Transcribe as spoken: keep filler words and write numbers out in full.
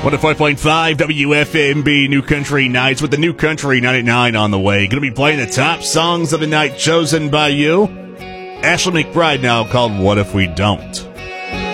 one oh five point five W F M B New Country Nights with the New Country ninety-nine on the way. Going to be playing the top songs of the night chosen by you. Ashley McBride now called What If We Don't.